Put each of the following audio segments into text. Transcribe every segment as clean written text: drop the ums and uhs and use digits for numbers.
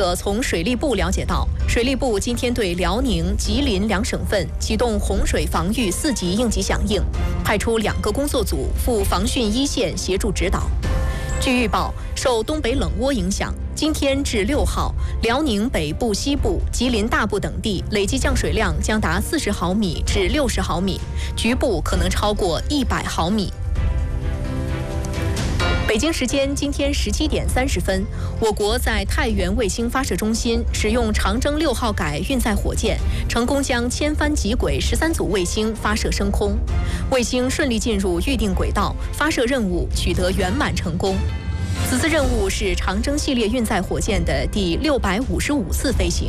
者从水利部了解到，水利部今天对辽宁、吉林两省份启动洪水防御4级应急响应，派出2个工作组赴防汛一线协助指导。据预报，受东北冷涡影响，今天至6号，辽宁北部、西部、吉林大部等地累计降水量将达40毫米至60毫米，局部可能超过100毫米。北京时间今天17点30分，我国在太原卫星发射中心使用长征6号改运载火箭，成功将千帆极轨13组卫星发射升空，卫星顺利进入预定轨道，发射任务取得圆满成功。此次任务是长征系列运载火箭的第655次飞行。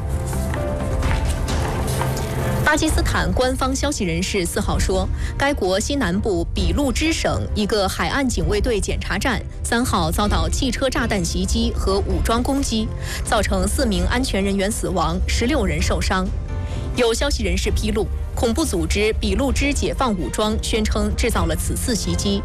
巴基斯坦官方消息人士4号说，该国西南部俾路支省一个海岸警卫队检查站3号遭到汽车炸弹袭击和武装攻击，造成4名安全人员死亡，16人受伤。有消息人士披露，恐怖组织俾路支解放武装宣称制造了此次袭击。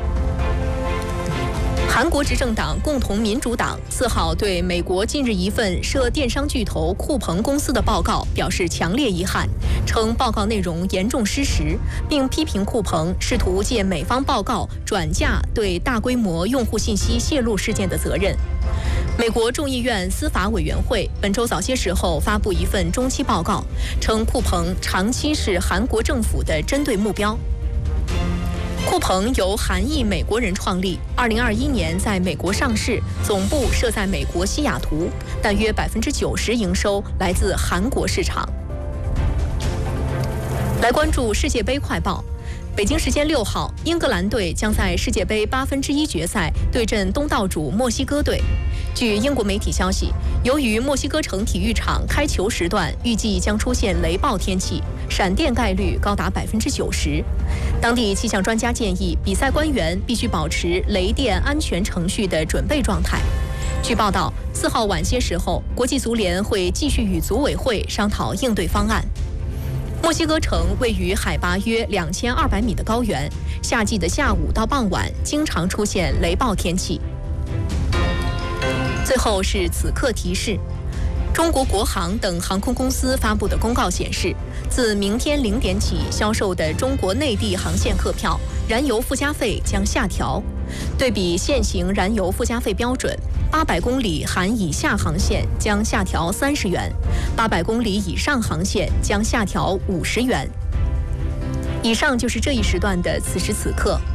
韩国执政党共同民主党4号对美国近日一份涉电商巨头酷鹏公司的报告表示强烈遗憾，称报告内容严重失实，并批评酷鹏试图借美方报告转嫁对大规模用户信息泄露事件的责任。美国众议院司法委员会本周早些时候发布一份中期报告，称酷鹏长期是韩国政府的针对目标。酷鹏由韩裔美国人创立，2021年在美国上市，总部设在美国西雅图，但约90%营收来自韩国市场。来关注世界杯快报。北京时间6号，英格兰队将在世界杯1/8决赛对阵东道主墨西哥队。据英国媒体消息，由于墨西哥城体育场开球时段预计将出现雷暴天气，闪电概率高达90%。当地气象专家建议，比赛官员必须保持雷电安全程序的准备状态。据报道，4号晚些时候，国际足联会继续与组委会商讨应对方案。墨西哥城位于海拔约2200米的高原，夏季的下午到傍晚经常出现雷暴天气。最后是此刻提示。中国国航等航空公司发布的公告显示，自明天0点起销售的中国内地航线客票，燃油附加费将下调。对比现行燃油附加费标准，800公里含以下航线将下调30元，800公里以上航线将下调50元。以上就是这一时段的此时此刻。